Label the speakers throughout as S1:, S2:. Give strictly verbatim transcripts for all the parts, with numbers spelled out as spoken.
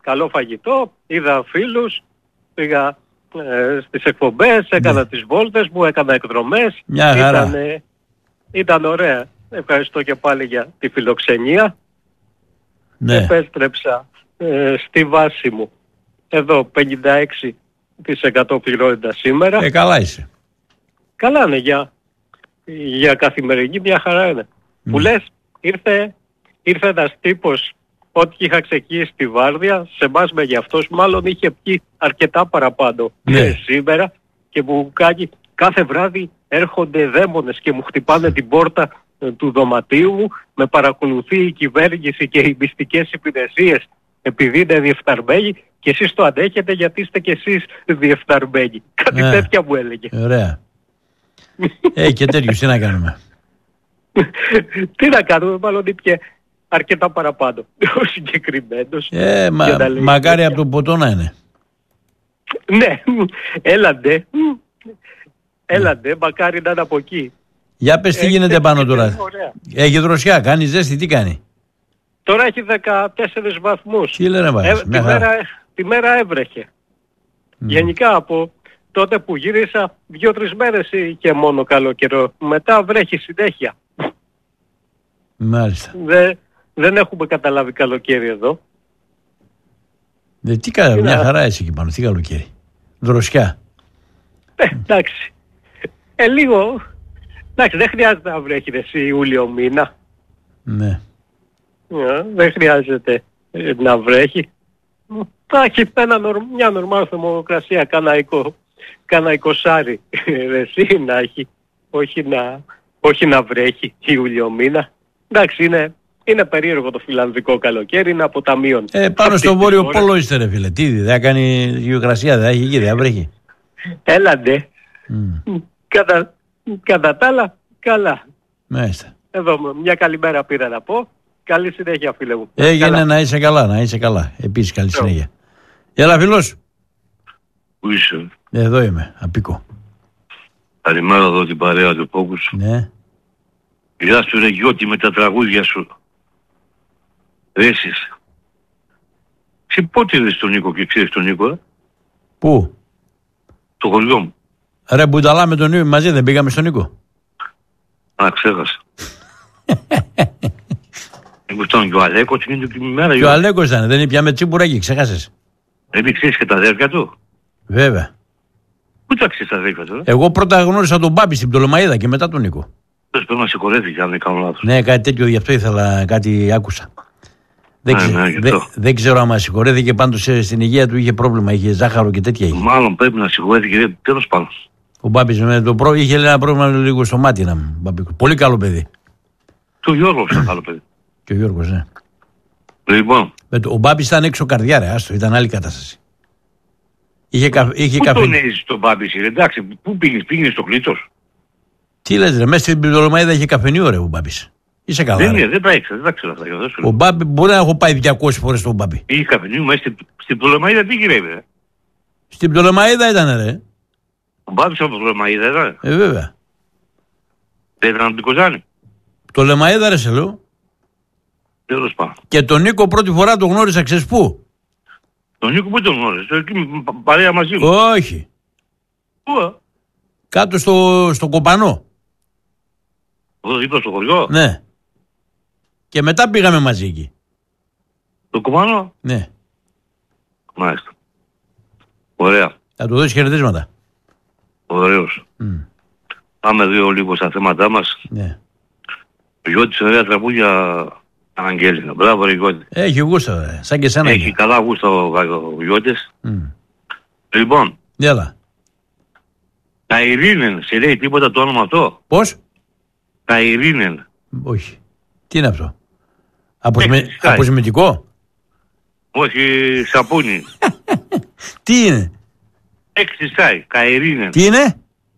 S1: καλό φαγητό, είδα φίλους, πήγα ε, στις εκπομπές, έκανα
S2: ναι.
S1: τις βόλτες μου, έκανα εκδρομές.
S2: Μια χαρά.
S1: Ήταν, ε, ήταν ωραία. Ευχαριστώ και πάλι για τη φιλοξενία.
S2: Ναι.
S1: Επέστρεψα ε, στη βάση μου. Εδώ πενήντα έξι τοις εκατό πυρότητα σήμερα.
S2: Ε, καλά είσαι.
S1: Καλά είναι για, για καθημερινή, μια χαρά είναι.
S2: Mm.
S1: Που λες, ήρθε, ήρθε ένας τύπος ότι είχα ξεκινήσει τη βάρδια, σε εμάς με γι' αυτός μάλλον είχε πιει αρκετά παραπάνω
S2: Ναι.
S1: σήμερα και μου κάνει κάθε βράδυ έρχονται δαίμονες και μου χτυπάνε την πόρτα ε, του δωματίου μου, με παρακολουθεί η κυβέρνηση και οι μυστικές υπηρεσίες επειδή είναι διεφθαρμένοι και εσείς το αντέχετε γιατί είστε και εσείς διεφθαρμένοι. Κάτι
S2: Ναι.
S1: τέτοια μου έλεγε.
S2: Ωραία. Ε, και τέτοιους τι να κάνουμε.
S1: Τι να κάνουμε, μάλλον είπε αρκετά παραπάνω ο συγκεκριμένος.
S2: Ε, μα,
S1: Για να λέει
S2: μακάρι
S1: τέτοια.
S2: από το ποτό να είναι.
S1: Ναι, έλαντε. Έλαντε, μακάρι να είναι από εκεί.
S2: Για πες τι
S1: Ε,
S2: γίνεται
S1: ε,
S2: πάνω
S1: ε,
S2: τώρα.
S1: ωραία.
S2: Έχει δροσιά, κάνει ζέστη, τι κάνει.
S1: Τώρα έχει δεκατέσσερις βαθμούς.
S2: Τι λένε βάζεις,
S1: Ε,
S2: μια
S1: τη,
S2: χαρά.
S1: μέρα, τη μέρα έβρεχε.
S2: Mm.
S1: Γενικά από τότε που γύρισα, δύο-τρεις μέρες είχε μόνο καλό καιρό. Μετά βρέχει συνέχεια.
S2: Μάλιστα.
S1: Δεν, δεν έχουμε καταλάβει καλοκαίρι εδώ.
S2: Ε, τι καλά,
S1: Τι
S2: μια
S1: να-
S2: χαρά είσαι εκεί πάνω, τι καλοκαίρι. Δροσιά.
S1: Ε, εντάξει. Ε, λίγο... Εντάξει, δεν χρειάζεται να βρέχει ρε, εσύ Ιούλιο μήνα.
S2: Ναι.
S1: Ε, δεν χρειάζεται ε, να βρέχει. Θα έχει ένα, νορ- μια νορμάλ θερμοκρασία, κάνα, εικο, κάνα εικοσάρι ρε, εσύ να έχει. Όχι να, όχι να βρέχει Ιούλιο μήνα. Εντάξει, είναι, είναι περίεργο το φιλανδικό καλοκαίρι, είναι από τα μείον.
S2: Ε, πάνω
S1: Αυτή
S2: στο
S1: τη
S2: βόρειο
S1: χώρα.
S2: πόλο είστε ρε φίλε. Τι, δεν θα κάνει γεωγρασία, δεν έχει εκεί, δεν θα βρέχει.
S1: Έλαντε.
S2: Mm.
S1: Κατά, κατά τα άλλα, καλά.
S2: Μάλιστα.
S1: Εδώ μια καλημέρα πήρα να πω. Καλή συνέχεια φίλε μου.
S2: Έγινε
S1: Καλά.
S2: να είσαι καλά, να είσαι καλά. Επίσης καλή συνέχεια. Έλα φίλος.
S3: Πού είσαι?
S2: Εδώ είμαι, απίκο.
S3: Καλημέρα εδώ την παρέα του Πόκους.
S2: Ναι.
S3: Γεια σου ρε Γιώτη με τα τραγούδια σου. Ρέσεις. Σε πότε είδες τον Νίκο και ξέρεις τον Νίκο, ε?
S2: Πού?
S3: Το χωριό μου.
S2: Ρε Μπουνταλά με τον Νίκο μαζί δεν πήγαμε στον Νίκο.
S3: Α, ξέχασα. Ήμουν και ο Αλέκος την ίδια την ημέρα.
S2: Και ο Αλέκος ήταν, δεν ήπιαμε τσιμπουράκι, ξέχασες.
S3: Δεν ξέρεις και τα αδέρφια του.
S2: Βέβαια.
S3: Πού τα ξέρεις τα αδέρφια του, ε?
S2: Εγώ πρώτα γνώρισα τον Μπάμπη στην Πτολεμαΐδα και μετά τον Νίκο.
S3: Πες πρέπει να συγχωρέθηκε αν δεν κάνω λάθος.
S2: Ναι, κάτι τέτοιο, γι' αυτό ήθελα, κάτι άκουσα. Δεν,
S3: Ναι,
S2: ξε-
S3: ναι, γι'
S2: δε-
S3: αυτό.
S2: δεν ξέρω άμα συγχωρέθηκε, πάντως ε, στην υγεία του είχε πρόβλημα, είχε ζάχαρο και τέτοια είχε.
S3: Μάλλον πρέπει να συγχωρέθηκε, ρε, τέλος πάντων.
S2: Ο Μπάμπης με το προ... είχε ένα πρόβλημα λίγο στο μάτι να μου. Μπάμπη. Πολύ καλό παιδί.
S3: Το Γιώργο σαν άλλο παιδί.
S2: Και ο Γιώργος, ναι.
S3: Λοιπόν,
S2: Με το... Ο Μπάμπης ήταν έξω καρδιά, ρε, άστο, ήταν άλλη κατάσταση. Είχε, κα... είχε
S3: πού
S2: καφέ.
S3: τον έζησε τον Μπάμπη, ρε, εντάξει, πού πήγες, πήγες στο Κλήτος.
S2: Τι λες, ρε, μέσα στην Πτολεμαΐδα είχε καφενείο, ρε, ο Μπάμπης. Είσαι καλά.
S3: Δεν
S2: ρε.
S3: είναι, δεν τα ήξερα, δεν τα ξέρω αυτά. δεν σου
S2: Ο
S3: λέω.
S2: Μπάμπη, μπορεί να έχω πάει διακόσιες φορές στον Μπάμπη.
S3: Πήγε καφενείο μέσα στην, στην Πτολεμαΐδα, τι γυρεύει, ρε.
S2: Στην Πτολεμαΐδα ήταν, ρε.
S3: Ο Μπάμπης από Πτολεμαΐδα, ρε.
S2: Ε, βέβαια.
S3: Δεν ήταν από την Κοζάνη.
S2: Πτολεμαΐδα, ρε, σε λέω.
S3: Τέλος πάντων.
S2: Και τον Νίκο πρώτη φορά τον γνώρισα, ξέρεις πού.
S3: Τον Νίκο πού τον γνώρισε, εκεί με πα- παρέα μαζί μου.
S2: Όχι.
S3: Πού, ε?
S2: Κάτω στο, στο Κοπανό.
S3: Εδώ δίπλα στο χωριό.
S2: Ναι. Και μετά πήγαμε μαζί εκεί.
S3: Το Κουμάνο.
S2: Ναι.
S3: Μάλιστα. Ωραία.
S2: Θα του δώσεις χαιρετίσματα.
S3: Ωραίος.
S2: Mm.
S3: Πάμε δύο λίγο στα θέματά μας.
S2: Ναι.
S3: Ο Γιώτης ωραία τραγούδια Αγγέλινα. Μπράβο ρε Γιώτη.
S2: Έχει γούστα, ρε. Σαν και σένα.
S3: Έχει καλά γούστα ο, ο Γιώτης.
S2: Mm.
S3: Λοιπόν,
S2: Έλα.
S3: τα Ειρήνεν, σε λέει τίποτα το όνομα αυτό?
S2: Πώς?
S3: Τα Ειρήνεν.
S2: Όχι. Τι είναι αυτό? Αποσμε...
S3: Έχει σκάει.
S2: Αποσμητικό?
S3: Όχι σαπούνι.
S2: Τι είναι?
S3: Έκτη ΣΑΕ, Καειρήνεν.
S2: Τι είναι?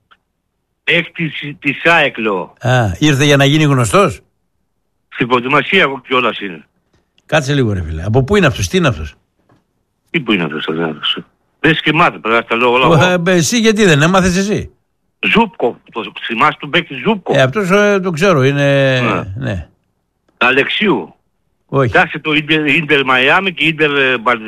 S3: Έκτη τη ΣΑΕΚ λέω.
S2: Α, ήρθε για να γίνει γνωστός.
S3: Στην προετοιμασία κιόλας είναι.
S2: Κάτσε λίγο ρε φίλε. Από πού είναι αυτός, τι είναι αυτός?
S3: Τι που είναι αυτός ο άνθρωπος? Πες και μάθε, πρέπει να τα λέω όλα.
S2: Ε, εσύ γιατί δεν έμαθες εσύ?
S3: Ζούπκο, το θυμάσαι του παίκτη Ζούπκο.
S2: Ε, αυτός ε, το ξέρω, είναι...
S3: Ναι.
S2: Ναι.
S3: Αλεξίου.
S2: Όχι.
S3: Κάτσε το Ίντερ Μαϊάμι και Ίντερ